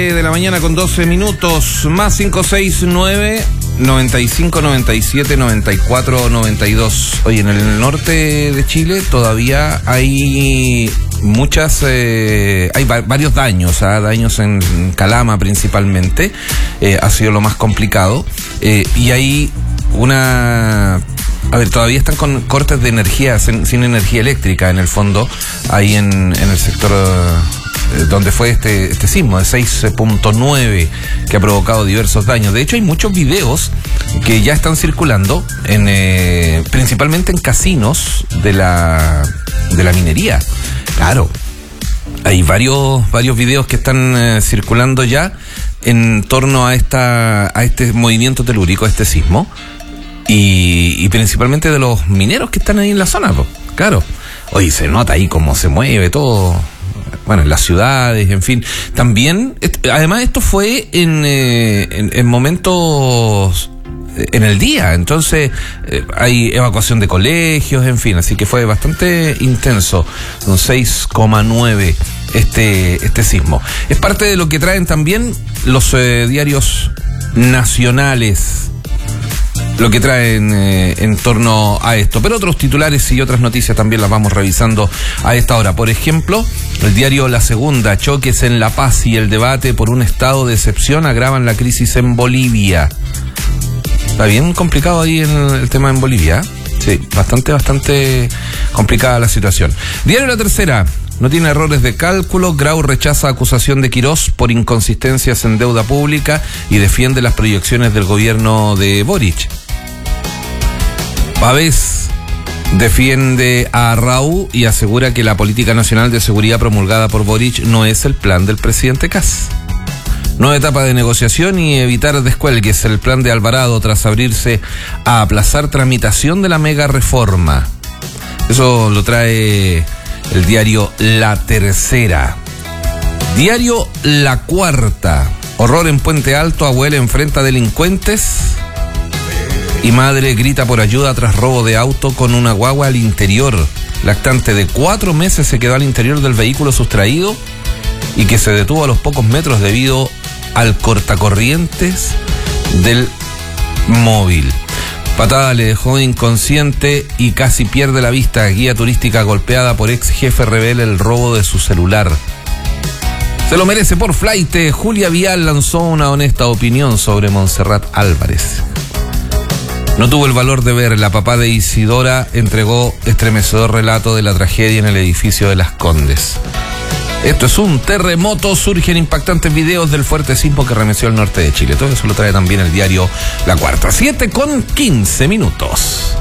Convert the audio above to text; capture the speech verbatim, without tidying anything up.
De la mañana con doce minutos, más cinco seis nueve, noventa y cinco, noventa y siete, noventa y cuatro, noventa y dos. Oye, en el norte de Chile todavía hay muchas, eh, hay va- varios daños, ¿ah? daños en Calama principalmente, eh, ha sido lo más complicado, eh, y hay una... A ver, todavía están con cortes de energía, sin, sin energía eléctrica en el fondo, ahí en, en el sector... Uh, donde fue este, este sismo de seis punto nueve que ha provocado diversos daños. De hecho, hay muchos videos que ya están circulando, en, eh, principalmente en casinos de la, de la minería. Claro, hay varios, varios videos que están eh, circulando ya en torno a, esta, a este movimiento telúrico, a este sismo, y, y principalmente de los mineros que están ahí en la zona, pues. Claro, oye, se nota ahí cómo se mueve todo. Bueno, en las ciudades, en fin. También, además esto fue en, eh, en, en momentos en el día, entonces eh, hay evacuación de colegios, en fin, así que fue bastante intenso, un seis coma nueve este, este sismo. Es parte de lo que traen también los eh, diarios nacionales, lo que traen eh, en torno a esto. Pero otros titulares y otras noticias también las vamos revisando a esta hora. Por ejemplo, el diario La Segunda: choques en La Paz y el debate por un estado de excepción agravan la crisis en Bolivia. Está bien complicado ahí en el, el tema en Bolivia. Sí, bastante, bastante complicada la situación. Diario La Tercera: no tiene errores de cálculo. Grau rechaza acusación de Quirós por inconsistencias en deuda pública y defiende las proyecciones del gobierno de Boric. Pavés defiende a Raúl y asegura que la política nacional de seguridad promulgada por Boric no es el plan del presidente Kast. Nueva etapa de negociación y evitar descuelgues. El plan de Alvarado tras abrirse a aplazar tramitación de la mega reforma. Eso lo trae el diario La Tercera. Diario La Cuarta: horror en Puente Alto, abuela enfrenta delincuentes y madre grita por ayuda tras robo de auto con una guagua al interior. Lactante de cuatro meses se quedó al interior del vehículo sustraído y que se detuvo a los pocos metros debido al cortacorrientes del móvil. Patada le dejó inconsciente y casi pierde la vista. Guía turística golpeada por ex jefe revela el robo de su celular. Se lo merece por flaite. Julia Vial lanzó una honesta opinión sobre Montserrat Álvarez. No tuvo el valor de ver. La papá de Isidora entregó estremecedor relato de la tragedia en el edificio de Las Condes. Esto es un terremoto. Surgen impactantes videos del fuerte sismo que remeció al norte de Chile. Todo eso lo trae también el diario La Cuarta. siete con quince minutos.